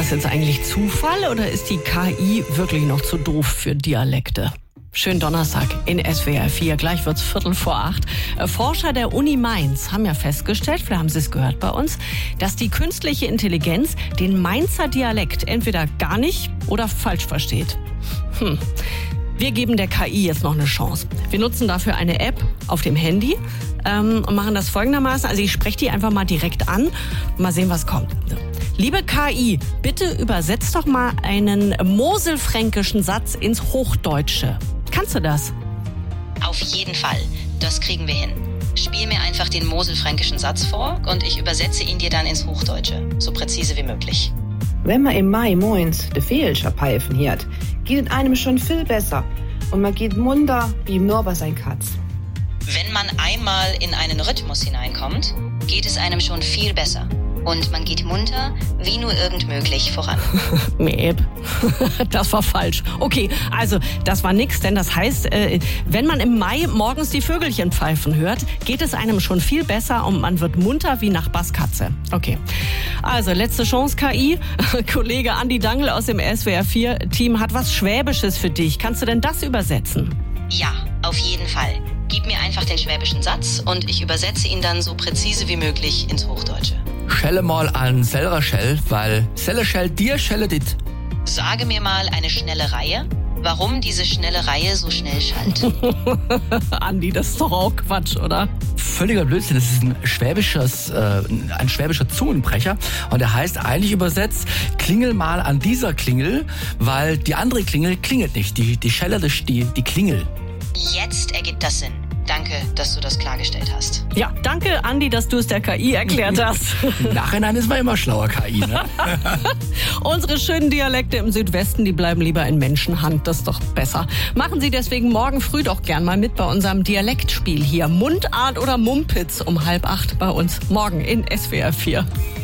das jetzt eigentlich Zufall oder ist die KI wirklich noch zu doof für Dialekte? Schönen Donnerstag in SWR 4, gleich wird's 7:45. Forscher der Uni Mainz haben ja festgestellt, vielleicht haben Sie es gehört bei uns, dass die künstliche Intelligenz den Mainzer Dialekt entweder gar nicht oder falsch versteht. Wir geben der KI jetzt noch eine Chance. Wir nutzen dafür eine App auf dem Handy und machen das folgendermaßen. Also ich spreche die einfach mal direkt an und mal sehen, was kommt. Liebe KI, bitte übersetz doch mal einen moselfränkischen Satz ins Hochdeutsche. Kannst du das? Auf jeden Fall. Das kriegen wir hin. Spiel mir einfach den moselfränkischen Satz vor und ich übersetze ihn dir dann ins Hochdeutsche. So präzise wie möglich. Wenn man im Mai moins de Fehlscher pfeifen hört, geht es einem schon viel besser. Und man geht munter wie im Norber sein Katz. Wenn man einmal in einen Rhythmus hineinkommt, geht es einem schon viel besser. Und man geht munter, wie nur irgend möglich, voran. Mäb. Das war falsch. Okay, also das war nix, denn das heißt, wenn man im Mai morgens die Vögelchen pfeifen hört, geht es einem schon viel besser und man wird munter wie Nachbars Katze. Okay, also letzte Chance, KI. Kollege Andi Dangl aus dem SWR 4-Team hat was Schwäbisches für dich. Kannst du denn das übersetzen? Ja, auf jeden Fall. Gib mir einfach den schwäbischen Satz und ich übersetze ihn dann so präzise wie möglich ins Hochdeutsche. Schelle mal an selber Schell, weil Selle Schell dir Schelle dit. Sage mir mal eine schnelle Reihe. Warum diese schnelle Reihe so schnell schallt? Andi, das ist doch auch Quatsch, oder? Völliger Blödsinn. Das ist ein schwäbischer Zungenbrecher. Und der heißt eigentlich übersetzt, klingel mal an dieser Klingel, weil die andere Klingel klingelt nicht. Die Schelle, die Klingel. Jetzt ergibt das Sinn. Danke, dass du das klargestellt hast. Ja, danke, Andi, dass du es der KI erklärt hast. Im Nachhinein ist man immer schlauer, KI, ne? Unsere schönen Dialekte im Südwesten, die bleiben lieber in Menschenhand. Das ist doch besser. Machen Sie deswegen morgen früh doch gern mal mit bei unserem Dialektspiel hier. Mundart oder Mumpitz um 7:30 bei uns. Morgen in SWR 4.